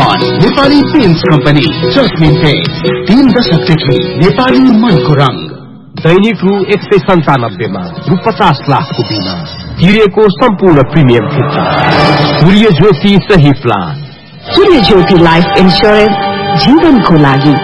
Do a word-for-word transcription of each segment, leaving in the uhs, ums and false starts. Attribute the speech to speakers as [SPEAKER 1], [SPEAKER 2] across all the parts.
[SPEAKER 1] One Nepali paints company जस्मिन paints तीन दशकदेखि नेपाली मनको रङ।
[SPEAKER 2] दैनिक रु एक सय सन्तानब्बेमा रु पचास लाखको बिमा तिरेको सम्पूर्ण प्रिमियम फिर्ता। सूर्य ज्योति सही प्लान।
[SPEAKER 3] सूर्य ज्योति लाइफ इन्स्योरेन्स जीवनको लागि।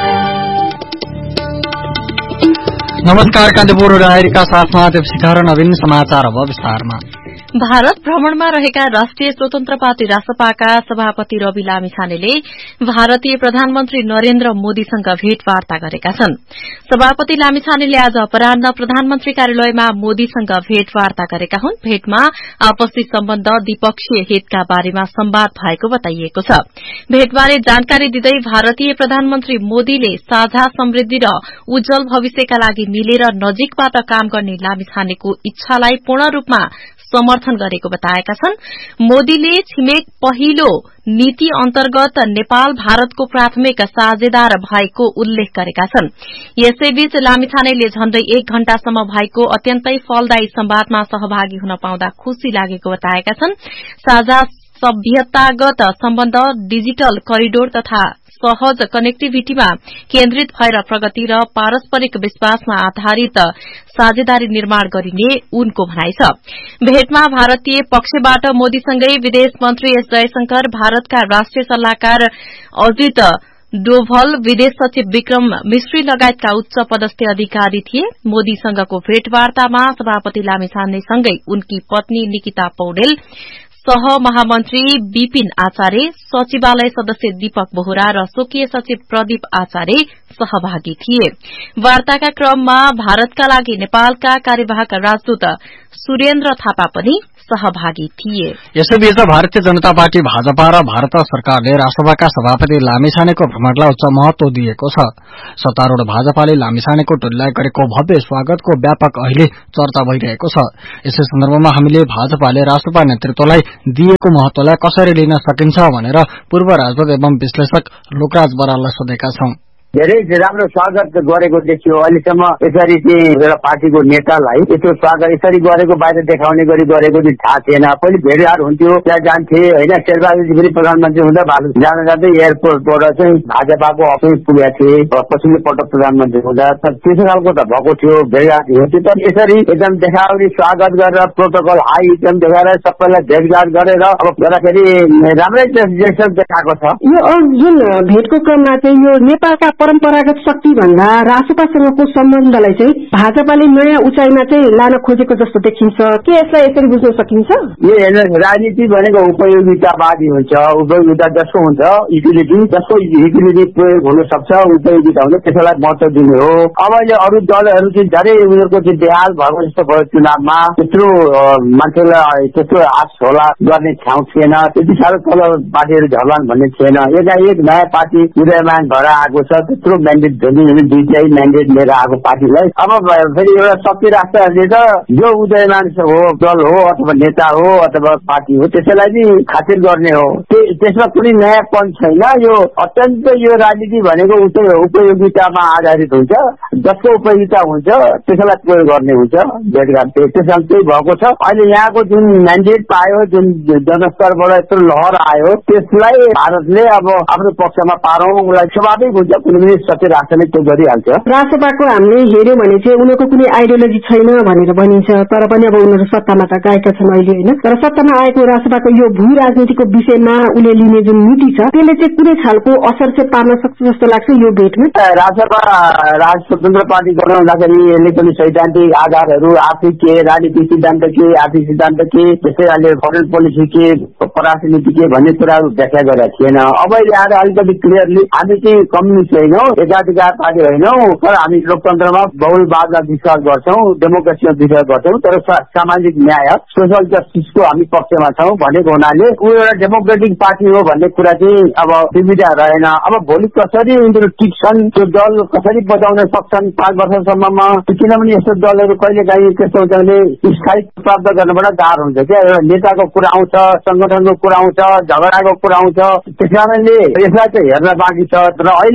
[SPEAKER 4] नमस्कार, कान्तिपुर डायरीका साथमा देवशिखा र नवीन। समाचार अब विस्तारमा।
[SPEAKER 5] भारत भ्रमणमा रहेका राष्ट्रिय स्वतन्त्र पार्टी रासपाका सभापति रवि लामिछानेले भारतीय प्रधानमन्त्री नरेन्द्र मोदीसँग भेटवार्ता गरेका छन्। सभापति लामिछानेले आज अपराह्न प्रधानमन्त्री कार्यालयमा मोदीसँग भेटवार्ता गरेका हुन्। भेटमा आपसी सम्बन्ध, द्विपक्षीय हितका बारेमा संवाद भएको बताइएको छ। भेटबारे जानकारी दिँदै भारतीय प्रधानमन्त्री मोदीले साझा समृद्धि र उज्जवल भविष्यका लागि मिलेर नजिकबाट काम गर्ने लामिछानेको इच्छालाई पूर्ण रूपमा समर्थन गरेको बताएका छन्। मोदीले छिमेक पहिलो नीति अन्तर्गत नेपाल भारतको प्राथमिक साझेदार भएको उल्लेख गरेका छन्। यसैबीच लामिछानेले झण्डै एक घण्टासम्म भएको अत्यन्तै फलदायी संवादमा सहभागी हुन पाउँदा खुशी लागेको बताएका छन्। साझा सभ्यतागत सम्बन्ध, डिजिटल करिडोर तथा सहज कनेक्टिभिटीमा केन्द्रित भएर प्रगति र पारस्परिक विश्वासमा आधारित साझेदारी निर्माण गरिने उनको भनाइ छ। भेटमा भारतीय पक्षबाट मोदीसँगै विदेश मन्त्री एस जयशंकर, भारतका राष्ट्रिय सल्लाहकार अजित डोभल, विदेश सचिव विक्रम मिश्री लगायतका उच्च पदस्थ अधिकारी थिए। मोदीसँगको भेटवार्तामा सभापति लामिछानेसँगै उनकी पत्नी निकिता पौडेल, सह महामन्त्री विपिन आचार्य, सचिवालय सदस्य दीपक बोहरा र स्वकीय सचिव प्रदीप आचार्य सहभागी थिए। वार्ताका क्रममा भारतका लागि नेपालका कार्यवाहक राजदूत सुरेन्द्र थापा पनि सहभागी थिए।
[SPEAKER 4] यसैबीच भारतीय जनता पार्टी भाजपा र भारत सरकारले राष्ट्रसभाका सभापति लामिछानेको भ्रमणलाई उच्च महत्व दिएको छ। सत्तारूढ़ भाजपाले लामिछानेको टोलीलाई गरेको भव्य स्वागतको व्यापक अहिले चर्चा भइरहेको छ। यसै सन्दर्भमा हामीले भाजपाले राष्ट्रसभा नेतृत्वलाई दिएको महत्वलाई कसरी लिन सकिन्छ भनेर पूर्व राजदूत एवं विश्लेषक लोकराज बराललाई सोधेका छौं।
[SPEAKER 6] धेरै राम्रो स्वागत गरेको देखियो। अहिलेसम्म यसरी चाहिँ एउटा पार्टीको नेतालाई यस्तो स्वागत यसरी गरेको बाहिर देखाउने गरी गरेको चाहिँ थाहा थिएन। पहिले भेटघाट हुन्थ्यो, त्यहाँ जान्थे होइन। शेरबहादुर फेरि प्रधानमन्त्री हुँदा जान जाँदै एयरपोर्टबाट चाहिँ भाजपाको अफिस पुगेका थिए। पछिल्लो पटक प्रधानमन्त्री हुँदा त्यसो खालको त भएको थियो, भेटघाट हुन्थ्यो। तर यसरी एकदम देखाउने स्वागत गरेर प्रोटोकल हाई एकदम देखाएर सबैलाई भेटघाट गरेर अब गर्दाखेरि राम्रै जेस्चर देखाएको छ।
[SPEAKER 3] यो जुन भेटको क्रममा चाहिँ यो नेपालका परम्परागत शक्ति भन्दा रासपासँगको सम्बन्धलाई चाहिँ भाजपाले नयाँ उचाइमा चाहिँ लान खोजेको जस्तो देखिन्छ। के यसलाई यसरी बुझ्न सकिन्छ?
[SPEAKER 6] यो हेर्नु, राजनीति भनेको उपयोगितावादी हुन्छ। उपयोगिता जसको हुन्छ युटिलिटी, जसको युटिलिटी प्रयोग हुन सक्छ, उपयोगिता हुन्छ, त्यसैलाई महत्व दिने हो। अब अहिले अरू दलहरू चाहिँ धेरै उनीहरूको चाहिँ बेहाल भएको जस्तो भयो। चुनावमा त्यत्रो मान्छेलाई त्यत्रो आश होला गर्ने ठाउँ थिएन, त्यति साह्रो तल पार्टीहरू झर्लान् भन्ने थिएन। एकाएक नयाँ पार्टी उदयमान भएर आएको छ। त्यत्रो म्यान्डेट धनी दुईटै म्यान्डेट लिएर आएको पार्टीलाई अब फेरि एउटा शक्ति राष्ट्रहरूले त जो उदयमान हो दल हो अथवा नेता हो अथवा पार्टी हो त्यसैलाई पनि खातिर गर्ने हो। त्यसमा कुनै नयाँपन छैन। यो अत्यन्त यो राजनीति भनेको उपयोगितामा आधारित हुन्छ। जसको उपयोगिता हुन्छ त्यसैलाई प्रयोग गर्ने हुन्छ। भेटघाट त्यसमा त्यही भएको छ। अहिले यहाँको जुन म्यान्डेट पायो, जुन जनस्तरबाट यत्रो लहर आयो, त्यसलाई भारतले अब आफ्नो पक्षमा पारौँ उसलाई स्वाभाविक हुन्छ। कुनै पनि सत्य राष्ट्रले त्यो गरिहाल्छ।
[SPEAKER 3] राष्ट्रपाको हामीले हेर्यो भने चाहिँ उनीहरूको कुनै आइडियोलोजी छैन भनेर भनिन्छ। तर पनि अब उनीहरू सत्तामा त गएका छन् अहिले होइन। तर सत्तामा आएको राष्ट्रपाको यो भू राजनीतिको विषयमा उसले लिने जुन नीति छ त्यसले चाहिँ कुनै खालको असर चाहिँ पार्न सक्छ जस्तो लाग्छ यो भेटमा।
[SPEAKER 6] राष्ट्रपा राज स्वतन्त्र पार्टी बनाउँदाखेरि यसले पनि सैद्धान्तिक आधारहरू आर्थिक के, राजनीतिक सिद्धान्त के, आर्थिक सिद्धान्त के, त्यस्तै अहिले फरेन पोलिसी के, पराष्ट्र नीति के भन्ने कुराहरू व्याख्या गरेका थिएन। अब अहिले आएर अलिकति क्लियरली हामी चाहिँ कम्युनिस्ट होइनौ, एकाधिकार पार्टी होइनौ, तर हामी लोकतन्त्रमा बहुलवादमा विश्वास गर्छौँ, डेमोक्रेसीमा विश्वास गर्छौँ, तर सामाजिक न्याय सोशल जस्टिसको हामी पक्षमा छौँ भनेको हुनाले ऊ एउटा डेमोक्रेटिक पार्टी हो भन्ने कुरा चाहिँ अब सुविधा रहेन। अब भोलि कसरी उनीहरू टिक्छन्, त्यो दल कसरी बचाउन सक्छन् पाँच वर्षसम्ममा, किनभने यस्तो दलहरू कहिले काहीँ त्यस्तो हुन्छ भने स्थायित्व प्राप्त गर्नबाट गाह्रो हुन्छ क्या। एउटा नेताको कुरा आउँछ, संगठनको कुरा आउँछ, झगडाको कुरा आउँछ, त्यस कारणले यसलाई चाहिँ हेर्न बाँकी छ। तर अहिलेको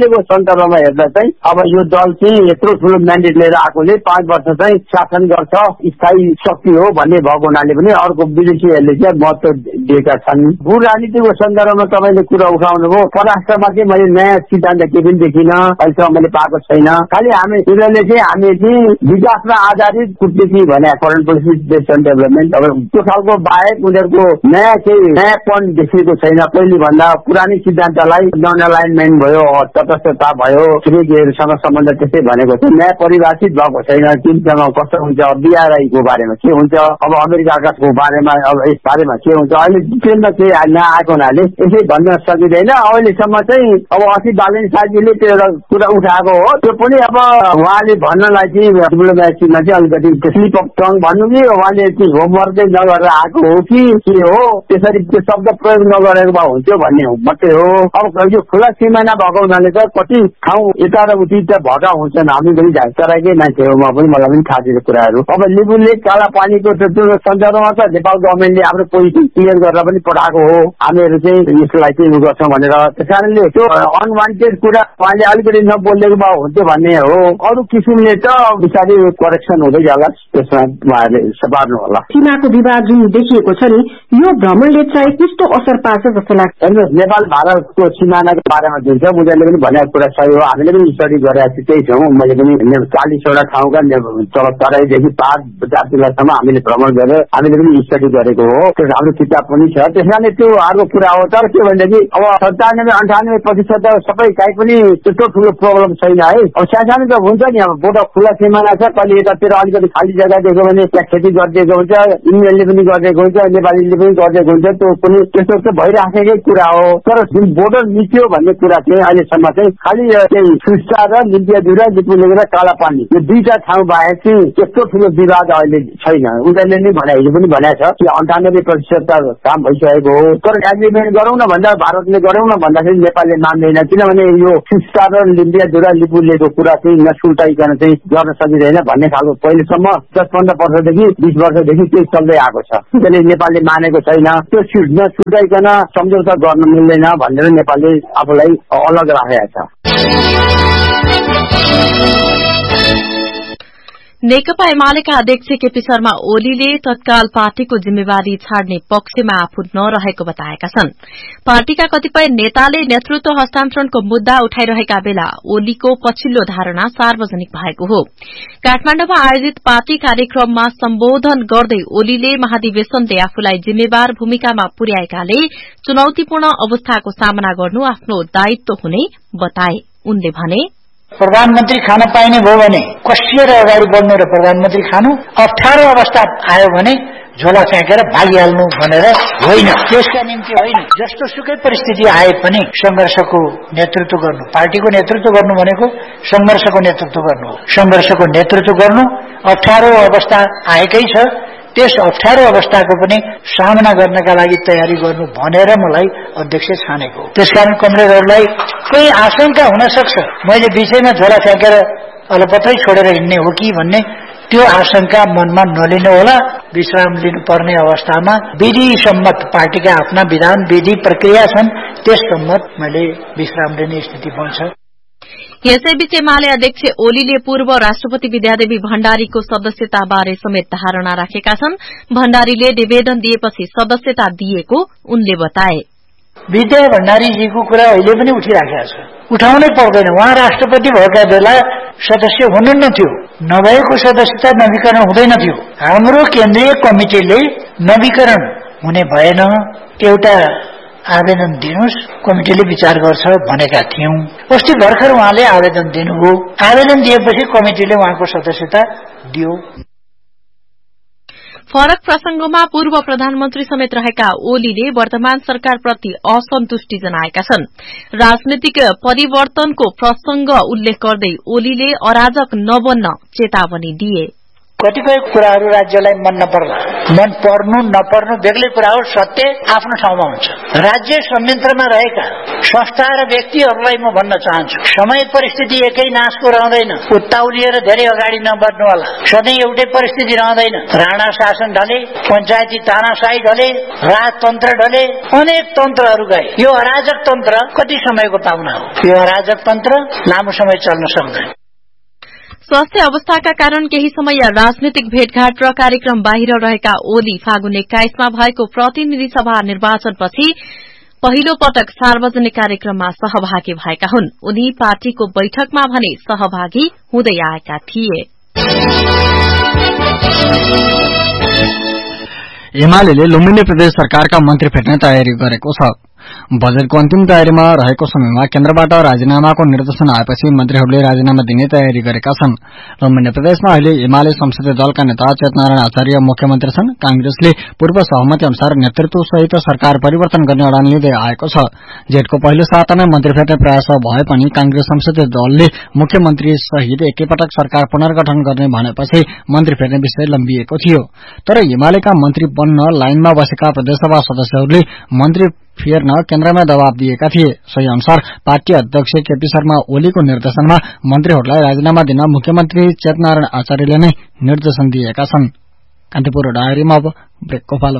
[SPEAKER 6] सन्दर्भमा हेर्दा चाहिँ अब यो दल चाहिँ यत्रो ठुलो म्यान्डेट लिएर आएकोले पाँच वर्ष चाहिँ शासन गर्छ, स्थायी शक्ति हो भन्ने भएको हुनाले पनि अर्को विदेशीहरूले चाहिँ महत्व दिएका छन्। भू राजनीतिको सन्दर्भमा तपाईँले कुरा उठाउनुभयो। परराष्ट्रमा चाहिँ मैले नयाँ सिद्धान्त के पनि देखिनँ, अहिलेसम्म मैले पाएको छैन। खालि हामी उनीहरूले चाहिँ हामी चाहिँ विकासमा आधारित कूटनीति भने foreign policy based on development, अब त्यो खालको बाहेक उनीहरूको नयाँ केही नयाँपन देखिएको छैन। पहिले भन्दा पुरानै सिद्धान्तलाई नन अलाइनमेन्ट भयो, तटस्थता भयो, छिमेकीहरूसँग सम्बन्ध त्यस्तै भनेको छ। नयाँ परिभाषित भएको छैन। किनसँग कस्तो हुन्छ, बिआरआईको बारेमा के हुन्छ, अब अमेरिकाको बारेमा अब यस बारेमा के हुन्छ, अहिले डिटेलमा केही नआएको हुनाले यसै भन्न सकिँदैन। अहिलेसम्म चाहिँ अब अस्ति बालेन साजीले त्यो एउटा कुरा उठाएको हो, त्यो पनि अब उहाँले भन्नलाई चाहिँ डिप्लोमेसीमा चाहिँ अलिकति स्लिप अफ टङ भन्नु कि उहाँले चाहिँ होमवर्कै नगरेर आएको हो कि के हो, त्यसरी त्यो शब्द प्रयोग नगरेको भए हुन्थ्यो भन्ने मात्रै हो। अब यो खुला सिमाना भएको हुनाले त कति ठाउँ यता र उति त भएका हुन्छन्। हामी पनि तराईकै मान्छे हो, म पनि मलाई पनि थाहा छ कुराहरू। अब लिबु लेक काला पानीको त्यो सन्दर्भमा त नेपाल गभर्मेन्टले आफ्नो पोजिसन क्लियर गरेर पनि पठाएको हो, हामीहरू चाहिँ यसलाई चाहिँ उ गर्छौँ भनेर। त्यस कारणले त्यो अनवान्टेड कुरा उहाँले अलिकति नबोलेको भए हुन्थ्यो भन्ने हो। अरू किसिमले त बिस्तारै करेक्सन हुँदै जाला, त्यसमा उहाँहरूले सपार्नु होला।
[SPEAKER 3] सीमाको विवाद जुन देखिएको छ नि, यो भ्रमणले चाहिँ कस्तो असर पार्छ जस्तो लाग्छ?
[SPEAKER 6] नेपाल भारतको सिमानाको बारेमा जुन छ उनीहरूले पनि भनेको कुरा सही हो। हामीले पनि स्टडी गरेका त्यही छौँ। मैले पनि चालिसवटा ठाउँका तल तराईदेखि पार चार जिल्लासम्म हामीले भ्रमण गरेर हामीले पनि स्टडी गरेको हो। त्यो हाम्रो किताब पनि छ। त्यस कारणले त्यो अर्को कुरा हो। तर के भनेदेखि अब सन्तानब्बे अन्ठानब्बे प्रतिशत सबै काहीँ पनि त्यत्रो ठुलो प्रब्लम छैन है। अब सानो त हुन्छ नि, अब बोर्ड खुला सिमाना छ, कहिले यतातिर अलिकति खाली जग्गा दिएको भने त्यहाँ खेती गरिदिएको हुन्छ, इन्डियनले पनि गरिदिएको हुन्छ, नेपालीले पनि गरिदिएको हुन्छ। त्यो पनि त्यस्तो त भइराखेकै कुरा हो। तर जुन बोर्डर मिच्यो भन्ने कुरा चाहिँ अहिलेसम्म चाहिँ खालि त्यही सुस्ता र लिम्पियाजुरा, लिपुलेक र कालापानी यो दुईटा ठाउँ बाहेक चाहिँ त्यस्तो ठुलो विवाद अहिले छैन। उनीहरूले नै भने हिजो पनि भनेको छ कि अन्ठानब्बे प्रतिशत त काम भइसकेको हो। तर एग्रिमेन्ट गरौँ न भन्दा भारतले गरौँ न भन्दाखेरि नेपालले मान्दैन। किनभने यो सुस्ता र लिम्पियाजुरा, लिपुलेकको कुरा चाहिँ नसुल्टाइकन चाहिँ गर्न सकिँदैन भन्ने खालको पहिलेसम्म दस पन्ध्र वर्षदेखि बिस वर्षदेखि त्यही चल्दै आएको छ। त्यसले नेपालले मानेको छैन। त्यो नसुल्टाइकन सम्झौता गर्न मिल्दैन भनेर नेपालले आफूलाई अलग राखेको छ।
[SPEAKER 5] नेकपा एमालेका अध्यक्ष केपी शर्मा ओलीले तत्काल पार्टीको जिम्मेवारी छाड्ने पक्षमा आफू नरहेको बताएका छन्। पार्टीका कतिपय नेताले नेतृत्व हस्तान्तरणको मुद्दा उठाइरहेका बेला ओलीको पछिल्लो धारणा सार्वजनिक भएको हो। काठमाण्डुमा आयोजित पार्टी कार्यक्रममा सम्बोधन गर्दै ओलीले महाधिवेशनले आफूलाई जिम्मेवार भूमिकामा पुर्याएकाले चुनौतीपूर्ण अवस्थाको सामना गर्नु आफ्नो दायित्व हुने बताए। उनले भने,
[SPEAKER 7] प्रधानमन्त्री खान पाइने भयो भने कसिएर अगाडि बढ्नु र प्रधानमन्त्री खानु, अप्ठ्यारो अवस्था आयो भने झोला फ्याँकेर भागिहाल्नु भनेर होइन। त्यसका निम्ति होइन, जस्तो सुकै परिस्थिति आए पनि संघर्षको नेतृत्व गर्नु। पार्टीको नेतृत्व गर्नु भनेको संघर्षको नेतृत्व गर्नु हो। संघर्षको नेतृत्व गर्नु, अप्ठ्यारो अवस्था आएकै छ, त्यस अप्ठ्यारो अवस्थाको पनि सामना गर्नका लागि तयारी गर्नु भनेर मलाई अध्यक्ष छानेको। त्यसकारण कमरेडहरूलाई कोही आशंका हुन सक्छ मैले विषयमा झोला फ्याँकेर अलपत्रै छोडेर हिँड्ने हो कि भन्ने, त्यो आशंका मनमा नलिनु होला। विश्राम लिनुपर्ने अवस्थामा विधि सम्मत पार्टीका आफ्ना विधान विधि प्रक्रिया छन्, त्यस सम्मत मैले विश्राम लिने स्थिति बन्छ।
[SPEAKER 5] यसैबीच एमाले अध्यक्ष ओलीले पूर्व राष्ट्रपति विद्यादेवी भण्डारीको सदस्यताबारे समेत धारणा राखेका छन्। भण्डारीले निवेदन दिएपछि सदस्यता दिएको उनले बताए।
[SPEAKER 7] विद्या भण्डारीजीको कुरा अहिले पनि उठिराखेको छ, उठाउनै पर्दैन। उहाँ राष्ट्रपति भएका बेला सदस्य हुनुहुन्न थियो, नभएको सदस्यता नवीकरण हुँदैन थियो। हाम्रो केन्द्रीय कमिटिले नवीकरण हुने भएन, एउटा आवेदन दिनुहोस्, कमिटिले विचार गर्छ भनेका थियौं। अस्ति भर्खर उहाँले आवेदन दिनुभयो। आवेदन दिएपछि कमिटिले उहाँको सदस्यता दियो।
[SPEAKER 5] फरक प्रसंगमा पूर्व प्रधानमन्त्री समेत रहेका ओलीले वर्तमान सरकारप्रति असन्तुष्टि जनाएका छन्। राजनीतिक परिवर्तनको प्रसंग उल्लेख गर्दै ओलीले अराजक नबन्न चेतावनी दिए।
[SPEAKER 7] कतिपय कुराहरू राज्यलाई मन नपर्ला, मन पर्नु नपर्नु बेग्लै कुरा हो, सत्य आफ्नो ठाउँमा हुन्छ। राज्य संयन्त्रमा रहेका संस्था र व्यक्तिहरूलाई म भन्न चाहन्छु, समय परिस्थिति एकै नासको रहँदैन। उत्ताउलिएर धेरै अगाडि नबढ्नु होला। सधैँ एउटै परिस्थिति रहँदैन। राणा शासन ढले, पञ्चायती तानाशाही ढले, राजतन्त्र ढले, अनेक तन्त्रहरू गए। यो अराजक तन्त्र कति समयको पाउना हो? यो अराजक तन्त्र लामो समय चल्न सक्दैन।
[SPEAKER 5] स्वास्थ्य अवस्थाका कारण केही समय राजनीतिक भेटघाट र कार्यक्रम बाहिर रहेका ओली फागुन एक्काइसमा भएको प्रतिनिधि सभा निर्वाचनपछि पहिलो पटक सार्वजनिक कार्यक्रममा सहभागी भएका हुन्। उनी पार्टीको बैठकमा भने सहभागी हुँदै आएका थिए।
[SPEAKER 4] एमाले लुम्बिनी प्रदेश सरकारका मन्त्री फेर्ने तयारी गरेको छ। बजेटको अन्तिम तयारीमा रहेको समयमा केन्द्रबाट राजीनामाको निर्देशन आएपछि मन्त्रीहरूले राजीनामा दिने तयारी गरेका छन्। लुम्बिनी प्रदेशमा अहिले एमाले संसदीय दलका नेता चेतनारायण आचार्य मुख्यमन्त्री छन्। कांग्रेसले पूर्व सहमति अनुसार नेतृत्व सहित सरकार परिवर्तन गर्ने अडान लिँदै आएको छ। जेठको पहिलो सातामा मन्त्री फेर्ने प्रयास भए पनि कांग्रेस संसदीय दलले मुख्यमन्त्री सहित एकैपटक सरकार पुनर्गठन गर्ने भनेपछि मन्त्री फेर्ने विषय लम्बिएको थियो। तर एमालेका मन्त्री बन्न लाइनमा बसेका प्रदेशसभा सदस्यहरूले मन्त्री फेर्न केन्द्रमा दबाव दिएका थिए। सोही अनुसार पार्टी अध्यक्ष केपी शर्मा ओलीको निर्देशनमा मन्त्रीहरूलाई राजीनामा दिन मुख्यमन्त्री चेतनारायण आचार्यले नै निर्देशन दिएका छन्। कान्तिपुर डायरीमा अब ब्रेकको पालो।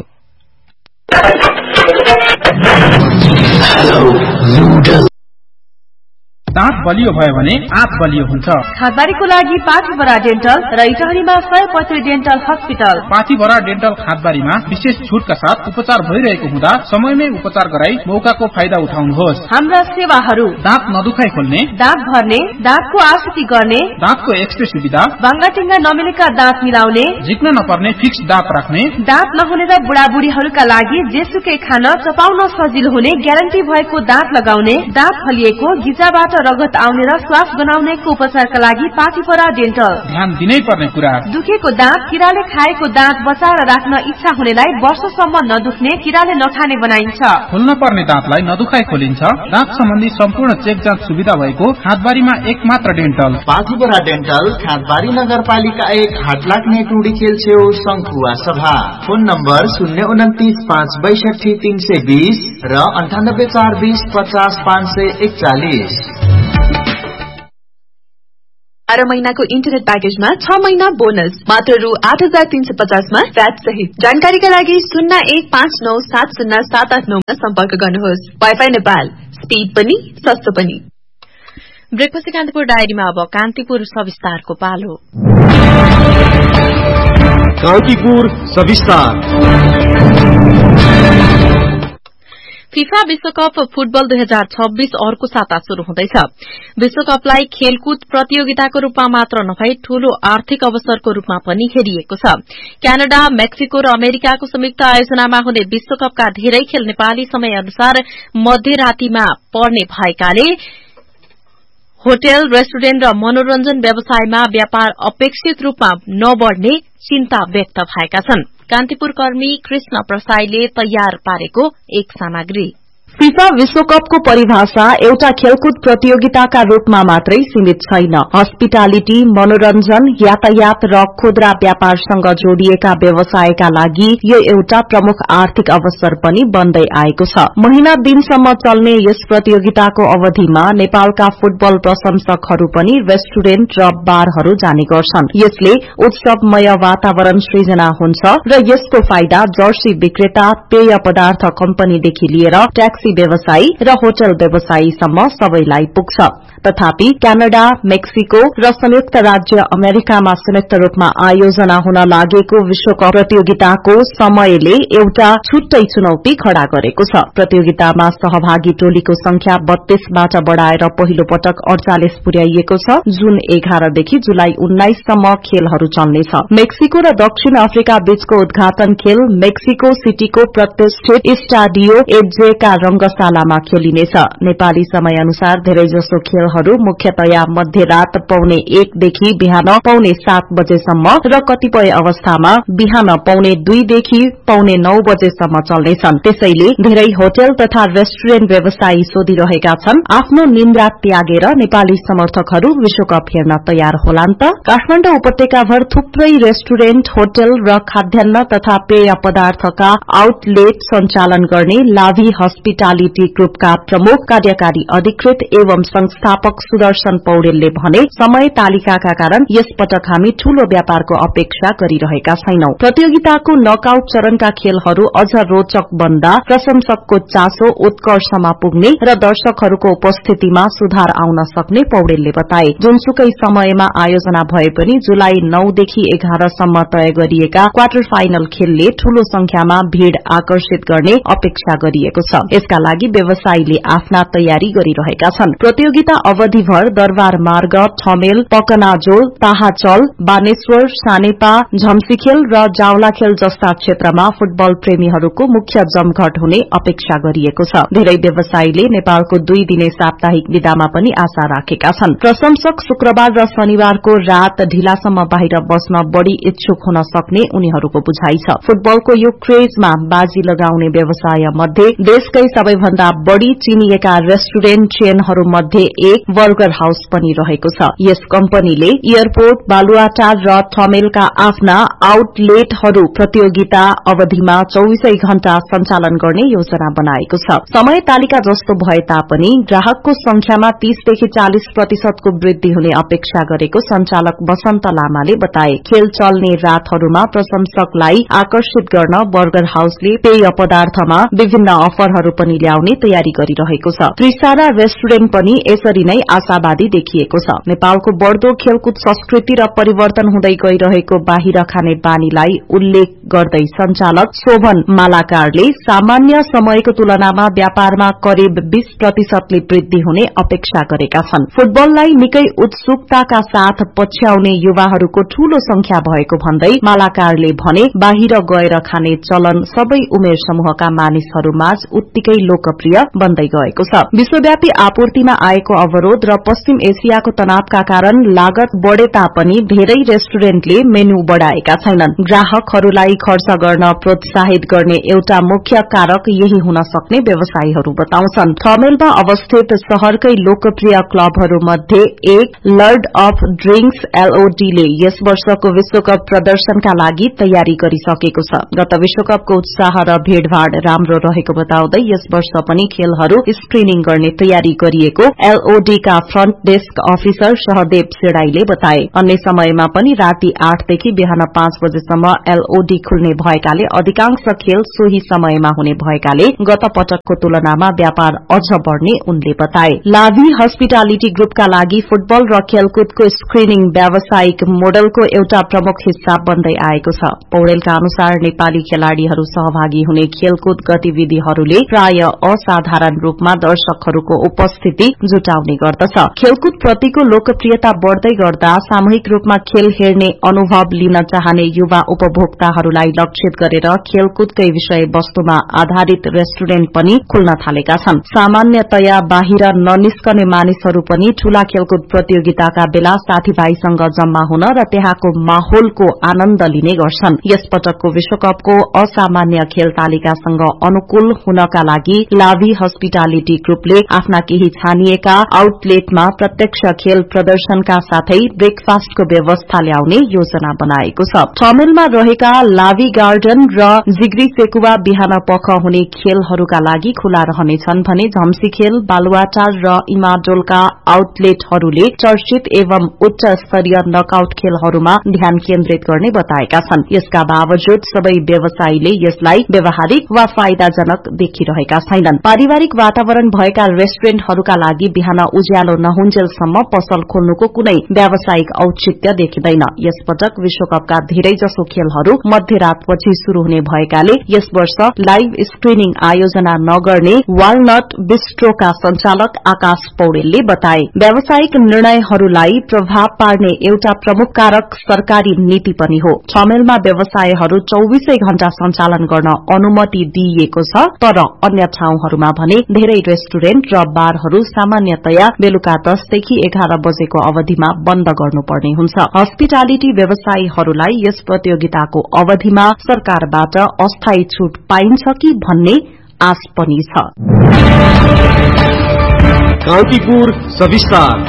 [SPEAKER 8] दाँत बलियो भयो भने आँत बलियो हुन्छ।
[SPEAKER 9] खादबारीको लागि पाथीभरा डेन्टल र इटहरीमा सय पैँसठी डेन्टल हस्पिटल।
[SPEAKER 8] पाथीभरा डेन्टल खादबारीमा विशेष छुटका साथ उपचार भइरहेको हुँदा समयमै उपचार गराई मौकाको फाइदा उठाउनुहोस्।
[SPEAKER 9] हाम्रा सेवाहरू
[SPEAKER 8] दाँत नदुखाइ खोल्ने,
[SPEAKER 9] दाँत भर्ने, दाँतको आकृति गर्ने,
[SPEAKER 8] दाँतको एक्सरे सुविधा,
[SPEAKER 9] बाङ्गाटिङ्गा नमिलेका दाँत मिलाउने,
[SPEAKER 8] झिक्न नपर्ने फिक्स दाँत राख्ने,
[SPEAKER 9] दाँत नहुने र बुढाबुढीहरूका लागि जेसुकै खान चपाउन सजिलो हुने ग्यारेन्टी भएको दाँत लगाउने, दाँत फलिएको, गिजाबाट रगत आउने र श्वास बनाउनेको उपचारका लागि पाथीभरा डेन्टल।
[SPEAKER 8] ध्यान दिनै पर्ने कुरा,
[SPEAKER 9] दुखेको दाँत, किराले खाएको दाँत बचाएर राख्न इच्छा हुनेलाई वर्षसम्म नदुख्ने, किराले नखाने बनाइन्छ।
[SPEAKER 8] खोल्न पर्ने दाँतलाई नदुखाइ खोलिन्छ। दाँत सम्बन्धी सम्पूर्ण चेक जाँच सुविधा भएको खादबारीमा एक मात्र डेन्टल।
[SPEAKER 10] पाथीभरा डेन्टल, खादबारी नगरपालिका एक, हाटलाग्ने टुडी खेल छेउ, शंखुवा सभा। फोन नम्बर शून्य उन्तिस पाँच बैसठी तीन सय बीस र अन्ठानब्बे चार बीस पचास पाँच सय एकचालिस।
[SPEAKER 11] बाह्र महिनाको इन्टरनेट प्याकेजमा छ महिना बोनस मात्र रु आठ हजार तीन सय पचासमा फ्याट सहित। जानकारीका लागि शून्य एक पाँच नौ सात शून्य सात आठ नौमा सम्पर्क गर्नुहोस्। वाइफाई नेपाल, स्पीड पनि सस्तो पनि।
[SPEAKER 5] ब्रेकपछि कान्तिपुर डायरीमा अब कान्तिपुर सविस्तारको पालो।
[SPEAKER 2] कान्तिपुर सविस्तार।
[SPEAKER 5] फिफा विश्वकप फुटबल दुई हजार छब्बीस अर्को साता शुरू हुँदैछ। विश्वकपलाई खेलकुद प्रतियोगिताको रूपमा मात्र नभई ठूलो आर्थिक अवसरको रूपमा पनि हेरिएको छ। क्यानाडा, मेक्सिको र अमेरिकाको संयुक्त आयोजनामा हुने विश्वकपका धेरै खेल नेपाली समय अनुसार मध्यरातीमा पर्ने भएकाले होटल, रेस्टुरेन्ट र मनोरञ्जन व्यवसायमा व्यापार अपेक्षित रूपमा नबढ़ने चिन्ता व्यक्त भएका छन्। कान्तिपुर कर्मी कृष्ण प्रसाईले तयार पारेको एक सामग्री।
[SPEAKER 12] फिफा विश्वकपको परिभाषा एउटा खेलकुद प्रतियोगिताका रूपमा मात्रै सीमित छैन। हस्पिटालिटी, मनोरञ्जन, यातायात र खुद्रा व्यापारसँग जोडिएका व्यवसायका लागि यो एउटा प्रमुख आर्थिक अवसर पनि बन्दै आएको छ। महिना दिनसम्म चल्ने यस प्रतियोगिताको अवधिमा नेपालका फुटबल प्रशंसकहरू पनि रेस्टुरेन्ट र बारहरू जाने गर्छन्। यसले उत्सवमय वातावरण सृजना हुन्छ र यसको फाइदा जर्सी विक्रेता, पेय पदार्थ कम्पनीदेखि लिएर ट्याक्सी व्यवसायी र होटल व्यवसायीसम्म सबैलाई पुग्छ। तथापि क्यानाडा, मेक्सिको र संयुक्त राज्य अमेरिकामा संयुक्त रूपमा आयोजना हुन लागेको विश्वकप प्रतियोगिताको समयले एउटा छुट्टै चुनौती खड़ा गरेको छ। प्रतियोगितामा सहभागी टोलीको संख्या बत्तीसबाट बढ़ाएर पहिलो पटक अड़चालिस पुर्याइएको छ। जुन एघारदेखि जुलाई उन्नाइससम्म खेलहरू चल्नेछ। मेक्सिको र दक्षिण अफ्रिका बीचको उद्घाटन खेल मेक्सिको सिटीको प्रतिष्ठित स्टाडियो एजेका रंगशालामा खेलिनेछ। नेपाली समय अनुसार धेरैजसो खेलहरू मुख्यतया मध्यरात पौने एकदेखि बिहान पौने सात बजेसम्म र कतिपय अवस्थामा बिहान पौने दुईदेखि पौने नौ बजेसम्म चल्नेछन्। त्यसैले धेरै होटल तथा रेस्टुरेन्ट व्यवसायी सोधिरहेका छन्, आफ्नो निन्द्रा त्यागेर नेपाली समर्थकहरू विश्वकप हेर्न तयार होलान् त? काठमाडौँ उपत्यकाभर थुप्रै रेस्टुरेन्ट, होटल र खाद्यान्न तथा पेय पदार्थका आउटलेट सञ्चालन गर्ने लाभी हस्पिटालिटी ग्रुपका प्रमुख कार्यकारी अधिकृत एवं संस्थापक सुदर्शन पौडेलले भने, समय तालिकाका कारण यस पटक हामी ठूलो व्यापारको अपेक्षा गरिरहेका छैनौं। प्रतियोगिताको नकआउट चरणका खेलहरू अझ रोचक बन्दा प्रशंसकको चासो उत्कर्षमा पुग्ने र दर्शकहरूको उपस्थितिमा सुधार आउन सक्ने पौडेलले बताए। जुनसुकै समयमा आयोजना भए पनि जुलाई नौदेखि एघारसम्म तय गरिएका क्वार्टर फाइनल खेलले ठूलो संख्यामा भीड़ आकर्षित गर्ने अपेक्षा गरिएको छ। यसका लागि व्यवसायीले आफ्ना तयारी गरिरहेका छन्। प्रतियोगिता अवधिभर दरबार मार्ग, ठमेल, पकनाजोल, ताहाचल, बानेश्वर, सानेपा, झम्सीखेल र जावलाखेल जस्ता क्षेत्रमा फुटबल प्रेमीहरूको मुख्य जमघट हुने अपेक्षा गरिएको छ। धेरै व्यवसायीले नेपालको दुई दिने साप्ताहिक विदामा पनि आशा राखेका छन्। प्रशंसक शुक्रबार र शनिबारको रात ढिलासम्म बाहिर बस्न बढ़ी इच्छुक हुन सक्ने उनीहरूको बुझाइ छ। फुटबलको यो क्रेजमा बाजी लगाउने व्यवसाय मध्ये देशकै सबैभन्दा बढ़ी चिनिएका रेस्टुरेन्ट चेनहरूमध्ये एक बर्गर हाउस पनि रहेको छ। यस कम्पनीले एयरपोर्ट, बालुवाटार र ठमेलका आफ्ना आउटलेटहरू प्रतियोगिता अवधिमा चौविसै घण्टा सञ्चालन गर्ने योजना बनाएको छ। समय तालिका जस्तो भए तापनि ग्राहकको संख्यामा तीसदेखि चालिस प्रतिशतको वृद्धि हुने अपेक्षा गरेको संचालक वसन्त लामाले बताए। खेल चल्ने रातहरूमा प्रशंसकलाई आकर्षित गर्न बर्गर हाउसले पेय पदार्थमा विभिन्न अफरहरू पनि ल्याउने तयारी गरिरहेको छ। त्रिसारा रेस्टुरेन्ट पनि यसरी नै आशावादी देखिएको छ। नेपालको बढ़दो खेलकुद संस्कृति र परिवर्तन हुँदै गइरहेको बाहिर खाने बानीलाई उल्लेख गर्दै संचालक शोभन मालाकारले सामान्य समयको तुलनामा व्यापारमा करिब बीस प्रतिशतले वृद्धि हुने अपेक्षा गरेका छन्। फुटबललाई निकै उत्सुकताका साथ पछ्याउने युवाहरूको ठूलो संख्या भएको भन्दै मालाकारले भने, बाहिर गएर खाने चलन सबै उमेर समूहका मानिसहरूमाझ उत्तिकै लोकप्रिय बन्दै गएको छ। विश्वव्यापी आपूर्तिमा आएको अवरोध र पश्चिम एसियाको तनावका कारण लागत बढ़े तापनि धेरै रेस्टुरेन्टले मेन्यू बढ़ाएका छैनन्। ग्राहकहरूलाई खर्च गर्न प्रोत्साहित गर्ने एउटा मुख्य कारक यही हुन सक्ने व्यवसायीहरू बताउँछन्। ठमेलमा अवस्थित शहरकै लोकप्रिय क्लबहरूमध्ये एक लर्ड अफ ड्रिंक्स एलओडीले यस वर्षको विश्वकप प्रदर्शनका लागि तयारी गरिसकेको छ। गत विश्वकपको उत्साह र भीड़भाड़ राम्रो रहेको बताउँदै यस वर्ष पनि खेलहरू स्क्रिनिङ गर्ने तयारी गरिएको एलओडीका फ्रन्ट डेस्क अफिसर सहदेव सेडाईले बताए। अन्य समयमा पनि राति आठदेखि बिहान पाँच बजेसम्म एलओडी खुल्ने भएकाले अधिकांश खेल सोही समयमा हुने भएकाले गत पटकको तुलनामा व्यापार अझ बढ़ने उनले बताए। लाभी हस्पिटालिटी ग्रुपका लागि फुटबल र खेलकुदको स्क्रिनिङ व्यावसायिक मोडलको एउटा प्रमुख हिस्सा बन्दै आएको छ। पौडेलका अनुसार नेपाली खेलाड़ीहरू सहभागी हुने खेलकुद गतिविधिहरूले प्राय असाधारण रूपमा दर्शकहरूको उपस्थिति जुटाउने गर्दछ। खेलकुद प्रतिको लोकप्रियता बढ़दै गर्दा सामूहिक रूपमा खेल हेर्ने अनुभव लिन चाहने युवा उपभोक्ताहरूलाई लक्षित गरेर खेलकुदकै विषय वस्तुमा आधारित रेस्टुरेन्ट पनि खुल्न थालेका छन्। सामान्यतया बाहिर ननिस्कने मानिसहरू पनि ठूला खेलकुद प्रतियोगिताका बेला साथीभाइसँग जम्मा हुन र त्यहाँको माहौलको आनन्द लिने गर्छन्। यस पटकको विश्वकपको असामान्य खेल तालिकासँग अनुकूल हुनका लागि लाभी हस्पिटालिटी ग्रुपले आफ्ना केही छानिएका आउटलेटमा प्रत्यक्ष खेल प्रदर्शनका साथै ब्रेकफास्टको व्यवस्था ल्याउने योजना बनाएको छ। ठमेलमा रहेका लाभी गार्डन र जिग्री सेकुवा बिहान पख हुने खेलहरूका लागि खुला रहनेछन् भने झम्सीखेल, बालुवाटार र इमाडोलका आउटलेटहरूले चर्चित एवं उच्च स्तरीय नकआउट खेलहरूमा ध्यान केन्द्रित गर्ने बताएका छन्। यसका बावजुद सबै व्यवसायीले यसलाई व्यावहारिक वा फाइदाजनक देखिरहेका छैनन्। पारिवारिक वातावरण भएका रेस्टुरेन्टहरूका लागि बिहान उज्यालो नहुन्जेलसम्म पसल खोल्नुको कुनै व्यावसायिक औचित्य देखिँदैन। यस पटक विश्वकपका धेरैजसो खेलहरू मध्यरातपछि शुरू हुने भएकाले यस वर्ष लाइभ स्क्रिनिङ आयोजना नगर्ने वालनट बिस्ट्रोका संचालक आकाश पौडेलले बताए। व्यावसायिक निर्णयहरूलाई प्रभाव पार्ने एउटा प्रमुख कारक सरकारी नीति पनि हो। ठमेलमा व्यवसायहरू चौविसै घण्टा सञ्चालन गर्न अनुमति दिइएको छ, तर अन्य अन्य ठाउँहरूमा भने धेरै रेस्टुरेन्ट र बारहरू सामान्यतया बेलुका दसदेखि एघार बजेको अवधिमा बन्द गर्नुपर्ने हुन्छ। हस्पिटालिटी व्यवसायीहरूलाई यस प्रतियोगिताको अवधिमा सरकारबाट अस्थायी छूट पाइन्छ कि भन्ने आश पनि छ।
[SPEAKER 2] कान्तिपुर सविस्तार।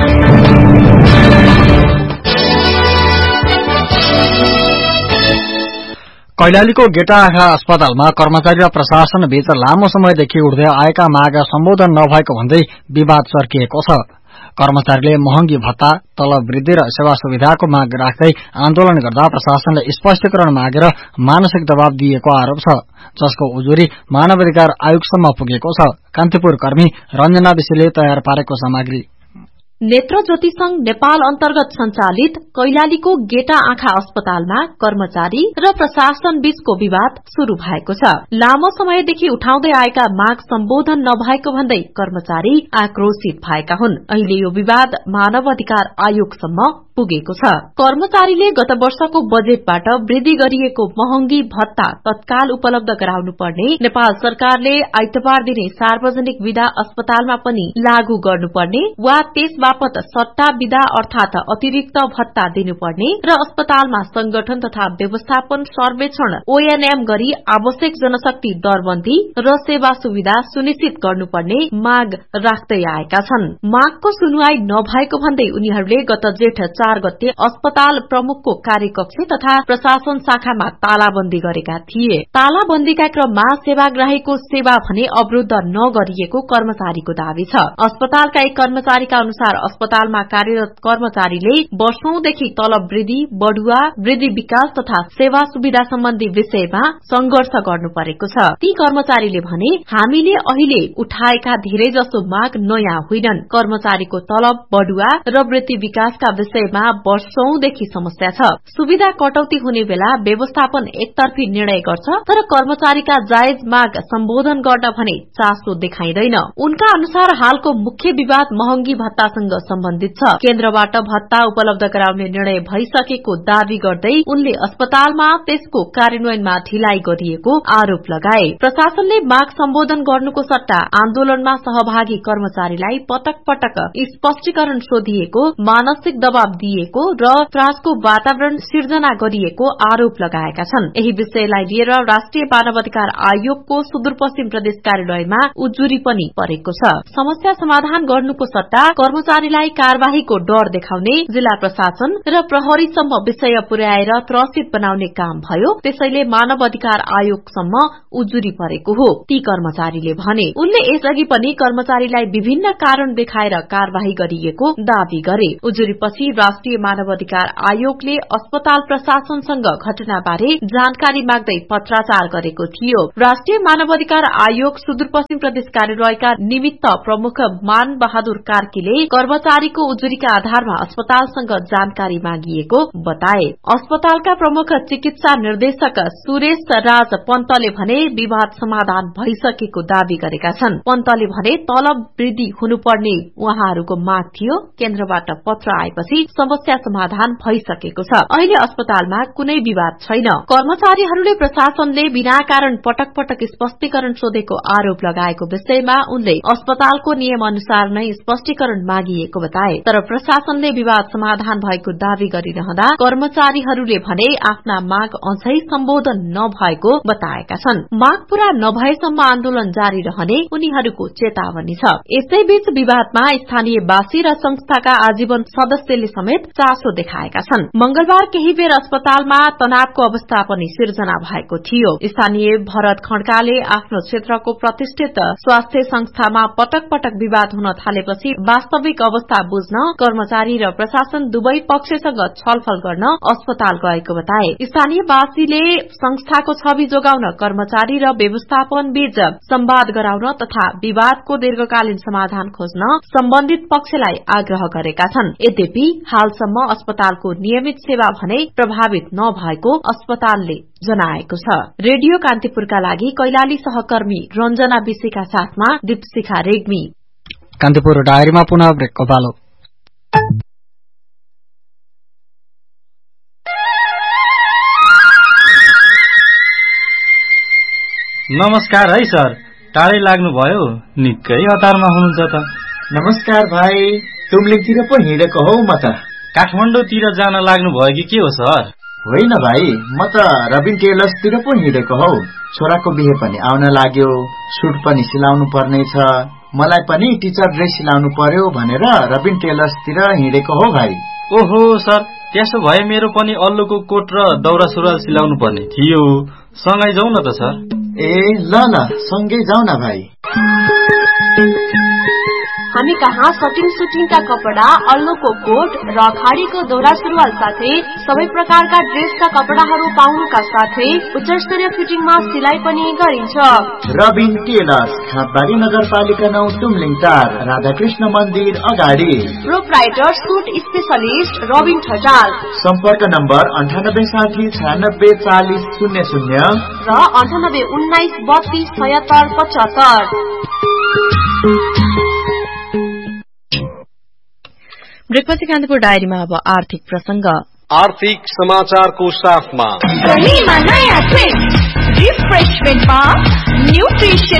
[SPEAKER 4] कैलालीको गेटा आँखा अस्पतालमा कर्मचारी र प्रशासन बीच लामो समयदेखि उठ्दै आएका माग सम्बोधन नभएको भन्दै विवाद चर्किएको छ। कर्मचारीले महँगी भत्ता, तलब वृद्धि र सेवा सुविधाको माग राख्दै आन्दोलन गर्दा प्रशासनले स्पष्टीकरण मागेर मानसिक दबाव दिएको आरोप छ, जसको उजुरी मानवाधिकार आयोगसम्म पुगेको छ। कान्तिपुर कर्मी रञ्जना विशीले तयार पारेको सामग्री।
[SPEAKER 5] नेत्र ज्योति संघ नेपाल अन्तर्गत सञ्चालित कैलालीको गेटा आँखा अस्पतालमा कर्मचारी र प्रशासन बीचको विवाद शुरू भएको छ। लामो समयदेखि उठाउँदै आएका माग सम्बोधन नभएको भन्दै कर्मचारी आक्रोशित भएका हुन्। अहिले यो विवाद मानव अधिकार आयोगसम्म पुगेको छ। कर्मचारीले गत वर्षको बजेटबाट वृद्धि गरिएको महँगी भत्ता तत्काल उपलब्ध गराउनु पर्ने, नेपाल सरकारले आइतबार दिने सार्वजनिक विदा अस्पतालमा पनि लागू गर्नुपर्ने वा त्यस बापत सट्टा विदा अर्थात अतिरिक्त भत्ता दिनुपर्ने र अस्पतालमा संगठन तथा व्यवस्थापन सर्वेक्षण ओएनएम गरी आवश्यक जनशक्ति दरबन्दी र सेवा सुविधा सुनिश्चित गर्नुपर्ने माग राख्दै आएका छन्। मागको सुनवाई नभएको भन्दै उनीहरूले गत जेठ चार गते अस्पताल प्रमुखको कार्यकक्ष तथा प्रशासन शाखामा तालाबन्दी गरेका थिए। तालाबन्दीका क्रममा सेवाग्राहीको सेवा भने अवरूद्ध नगरिएको कर्मचारीको दावी छ। अस्पतालका एक कर्मचारीका अनुसार अस्पतालमा कार्यरत कर्मचारीले वर्षौंदेखि तलब वृद्धि, बढ़ुवा, वृद्धि विकास तथा सेवा सुविधा सम्बन्धी विषयमा संघर्ष गर्नु परेको छ। ती कर्मचारीले भने हामीले अहिले उठाएका धेरै जसो माग नयाँ होइनन्। कर्मचारीको तलब, बढ़ुवा र वृद्धि विकासका विषयमा वर्षौंदेखि समस्या छ। सुविधा कटौती हुने बेला व्यवस्थापन एकतर्फी निर्णय गर्छ, तर कर्मचारीका जायज माग सम्बोधन गर्न भने चासो देखाइँदैन। उनका अनुसार हालको मुख्य विवाद महँगी भत्तासँग सम्बन्धित छ। केन्द्रबाट भत्ता उपलब्ध गराउने निर्णय भइसकेको दावी गर्दै उनले अस्पतालमा त्यसको कार्यान्वयनमा ढिलाइ गरिएको आरोप लगाए। प्रशासनले माग सम्बोधन गर्नुको सट्टा आन्दोलनमा सहभागी कर्मचारीलाई पटक पटक स्पष्टीकरण सोधिएको, मानसिक दबाव दिएको र त्रासको वातावरण सिर्जना गरिएको आरोप लगाएका छन्। यही विषयलाई लिएर राष्ट्रिय मानवाधिकार आयोगको सुदूरपश्चिम प्रदेश कार्यालयमा उजुरी पनि परेको छ। समस्या समाधान गर्नुको सट्टा कर्मचारीलाई कार्यवाहीको डर देखाउने, जिल्ला प्रशासन र प्रहरीसम्म विषय पुर्याएर त्रसित बनाउने काम भयो। त्यसैले मानव अधिकार आयोगसम्म उजुरी परेको हो, ती कर्मचारीले भने। उनले यसअघि पनि कर्मचारीलाई विभिन्न कारण देखाएर कार्यवाही गरिएको दावी गरे। उजुरीपछि राष्ट्रिय मानव अधिकार आयोगले अस्पताल प्रशासनसँग घटनाबारे जानकारी माग्दै पत्राचार गरेको थियो। राष्ट्रिय मानव अधिकार आयोग सुदूरपश्चिम प्रदेश कार्यालयका निमित्त प्रमुख मान बहादुर कार्कीले कर्मचारीको उजुरीका आधारमा अस्पतालसँग जानकारी मागिएको बताए। अस्पतालका प्रमुख चिकित्सा निर्देशक सुरेश राज पन्तले भने विवाद समाधान भइसकेको दावी गरेका छन्। पन्तले भने तलब वृद्धि हुनुपर्ने उहाँहरूको माग थियो। केन्द्रबाट पत्र आएपछि समस्या समाधान भइसकेको छ। अहिले अस्पतालमा कुनै विवाद छैन। कर्मचारीहरूले प्रशासनले बिना कारण पटक पटक स्पष्टीकरण सोधेको आरोप लगाएको विषयमा उनले अस्पतालको नियम अनुसार नै स्पष्टीकरण मागिएको बताए। तर प्रशासनले विवाद समाधान भएको दावी गरिरहँदा कर्मचारीहरूले भने आफ्ना माग अझै सम्बोधन नभएको बताएका छन्। माग पूरा नभएसम्म आन्दोलन जारी रहने उनीहरूको चेतावनी छ। यसैबीच विवादमा स्थानीयवासी र संस्थाका आजीवन सदस्यले समेत चासो देखाएका छन्। मंगलबार केही बेर अस्पतालमा तनावको अवस्था पनि सिर्जना भएको थियो। स्थानीय भरत खड्काले आफ्नो क्षेत्रको प्रतिष्ठित स्वास्थ्य संस्थामा पटक पटक विवाद हुन थालेपछि वास्तविक अवस्था बुझ्न कर्मचारी र प्रशासन दुवै पक्षसँग छलफल गर्न अस्पताल गएको बताए। स्थानीयवासीले संस्थाको छवि जोगाउन कर्मचारी र व्यवस्थापन बीच संवाद गराउन तथा विवादको दीर्घकालीन समाधान खोज्न सम्बन्धित पक्षलाई आग्रह गरेका छन्। यद्यपि हालसम्म अस्पतालको नियमित सेवा भने प्रभावित नभएको अस्पतालले जनाएको छ। रेडियो कान्तिपुरका लागि कैलाली सहकर्मी रञ्जना विशीका साथमा दीपशिखा रेग्मी।
[SPEAKER 4] कान्तिपुर डायरीमा पुनः ब्रेकको पालो।
[SPEAKER 13] नमस्कार है सर, टाढै लाग्नुभयो, निकै हतारमा हुनुहुन्छ त।
[SPEAKER 10] नमस्कार भाइ, तुमलिङतिर पो हिँडेको हौ म त।
[SPEAKER 13] काठमाडौँतिर जान लाग्नु भयो कि के हो सर?
[SPEAKER 10] होइन भाइ, म त रबिन टेलर्सतिर पो हिँडेको हौ। छोराको बिहे पनि आउन लाग्यो, सुट पनि सिलाउनु पर्ने छ, मलाई पनि टिचर ड्रेस सिलाउनु पर्यो भनेर रबिन टेलर्सतिर हिँडेको हो भाइ।
[SPEAKER 13] ओहो सर, त्यसो भए मेरो पनि अल्लुको कोट र दौरा सुरुवाल सिलाउनु पर्ने थियो। सँगै जाउँ न त सर।
[SPEAKER 10] ए ल ल, सँगै जाउँ न भाइ।
[SPEAKER 9] हामी कहाँ सटिङ सुटिङका कपडा, अल्लोको कोट र खाडीको दौरा सुरुवाल साथै सबै प्रकारका ड्रेसका कपडाहरू पाउनुका साथै उच्च स्तरीय फिटिङमा सिलाइ पनि गरिन्छ।
[SPEAKER 10] रबिन टेलर्स, खातबारी नगरपालिका नौ, तुमलिङ चार, राधाकृष्ण मन्दिर अगाडि।
[SPEAKER 9] Proprietor suit specialist Rabin Thatal.
[SPEAKER 10] सम्पर्क नम्बर अन्ठानब्बे साठी छयानब्बे चालिस शून्य शून्य
[SPEAKER 9] र अन्ठानब्बे उन्नाइस बत्तीस छयत्तर पचहत्तर।
[SPEAKER 5] ब्रेकपछि कान्तिपुर डायरीमा अब आर्थिक प्रसंग।
[SPEAKER 2] आर्थिक समाचारको साथमा
[SPEAKER 9] रिफ्रेशमेन्टमा न्युट्रिसन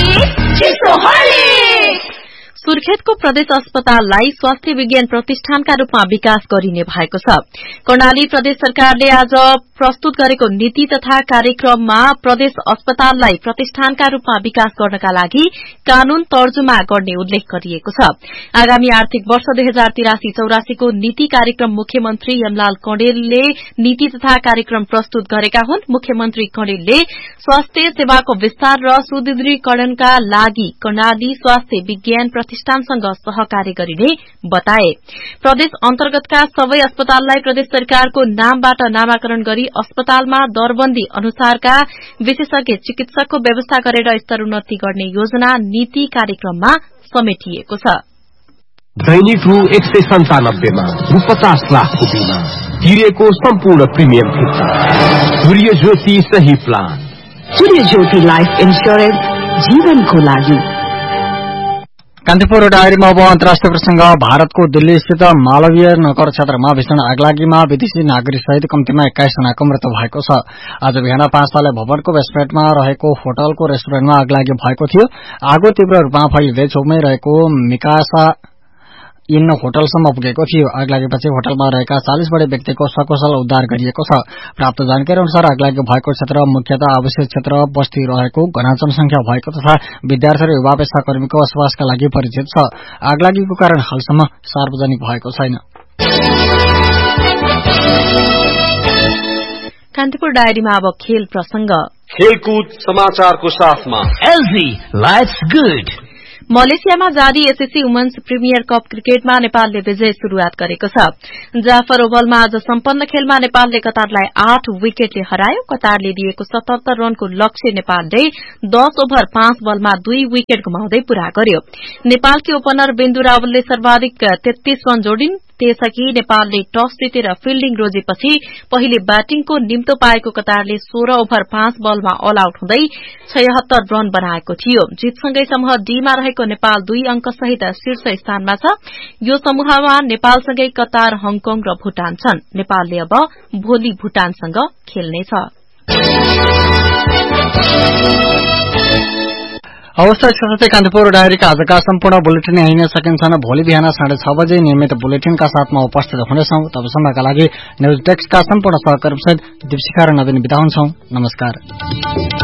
[SPEAKER 9] सुर्खेतको प्रदेश अस्पताललाई स्वास्थ्य विज्ञान प्रतिष्ठानका रूपमा विकास गरिने भएको छ। कर्णाली प्रदेश सरकारले आज प्रस्तुत गरेको नीति तथा कार्यक्रममा प्रदेश अस्पताललाई प्रतिष्ठानका रूपमा विकास गर्नका लागि कानून तर्जुमा गर्ने उल्लेख गरिएको छ। आगामी आर्थिक वर्ष दुई हजार तिरासी चौरासीको नीति कार्यक्रम मुख्यमन्त्री यमलाल कणेलले नीति तथा कार्यक्रम प्रस्तुत गरेका हुन्। मुख्यमन्त्री कणेलले स्वास्थ्य सेवाको विस्तार र सुदृढीकरणका लागि कर्णाली स्वास्थ्य विज्ञान प्रतिष्ठानसँग सहकार्य गरिने बताए। प्रदेश अन्तर्गतका सबै अस्पताललाई प्रदेश सरकारको नामबाट नामाकरण गरी अस्पतालमा दरबन्दी अनुसारका विशेषज्ञ चिकित्सकको व्यवस्था गरेर स्तरोन्नति गर्ने योजना नीति कार्यक्रममा समेटिएको छ।
[SPEAKER 2] दैनिक रु एक सय सन्तानब्बेमा रु पचास लाखको बिमा तिरेको सम्पूर्ण प्रिमियम फिर्ता। सूर्य ज्योति सही प्लान।
[SPEAKER 12] सूर्य ज्योति लाइफ इन्स्योरेन्स, जीवनको लागि।
[SPEAKER 4] कान्तिपुर डायरीमा अब अन्तर्राष्ट्रिय प्रसंग। भारतको दिल्ली स्थित मालवीय नगर क्षेत्रमा भीषण आगलागीमा विदेशी नागरिक सहित कम्तीमा एक्काइस जनाको मृत्यु भएको छ। आज बिहान पाँच तले भवनको बेसमेन्टमा रहेको होटलको रेस्टुरेन्टमा आगलागी भएको थियो। आगो तीव्र रूपमा फैलिँदै छेउमै रहेको मिकासा इन होटलसम्म पुगेको थियो। आगलागीपछि होटलमा रहेका चालिस बढी व्यक्तिको सकुशल उद्धार गरिएको छ। प्राप्त जानकारी अनुसार आगलागी भएको क्षेत्र मुख्यतः आवश्यक क्षेत्र बस्ती रहेको, घना जनसंख्या भएको तथा विद्यार्थी र युवा पेशाकर्मीको बसोबासका लागि परिचित छ। आगलागीको कारण हालसम्म सार्वजनिक भएको छैन।
[SPEAKER 5] कान्तिपुर डायरीमा अब खेल प्रसंग।
[SPEAKER 2] खेलकुद समाचारको साथमा
[SPEAKER 1] एलजी लाइफ्स गुड।
[SPEAKER 5] मलेसियामा जारी एसएससी वुमेन्स प्रिमियर कप क्रिकेटमा नेपालले विजय शुरूआत गरेको छ। जाफर ओभलमा आज सम्पन्न खेलमा नेपालले कतारलाई आठ विकेटले हरायो। कतारले दिएको सतहत्तर रनको लक्ष्य नेपालले दस ओभर पाँच बलमा दुई विकेट गुमाउँदै पूरा गर्यो। नेपालकी ओपनर बिन्दु रावलले सर्वाधिक तेत्तीस रन जोडिन्। त्यसअघि नेपालले टस जितेर फिल्डिङ रोजेपछि पहिले ब्याटिङको निम्तो पाएको कतारले सोह्र ओभर पाँच बलमा अल आउट हुँदै छयहत्तर रन बनाएको थियो। जितसँगै समूह डीमा रहेको नेपाल दुई अंक सहित शीर्ष स्थानमा छ। यो समूहमा नेपालसँगै कतार, हङकङ र भूटान छन्। नेपालले अब भोलि भूटानसँग खेल्नेछ।
[SPEAKER 4] अवस्था साथै कान्तिपुर डायरीका आजका सम्पूर्ण बुलेटिन यही नै सकिन्छन्। भोलि बिहान साढे छ बजे नियमित बुलेटिनका साथमा उपस्थित हुनेछौं। तबसम्मका लागि न्यूज डेस्कका सम्पूर्ण सहकर्मीसहित दीपशिखा र नवीन बिदा हुन्छौं। नमस्कार।